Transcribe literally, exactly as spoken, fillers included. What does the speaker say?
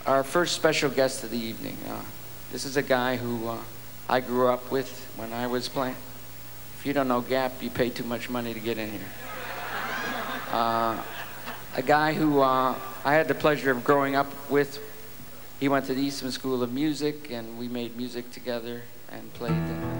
our first special guest of the evening. Uh, this is a guy who uh, I grew up with when I was playing. If you don't know Gap, you pay too much money to get in here. Uh, a guy who uh, I had the pleasure of growing up with. He went to the Eastman School of Music, and we made music together and played. Uh,